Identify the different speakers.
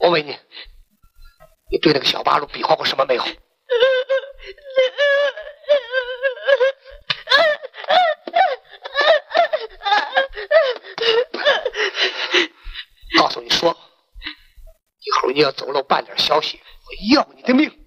Speaker 1: 我问你，你对那个小八路比划过什么没有？告诉你说，以后你要走漏半点消息，我要你的命。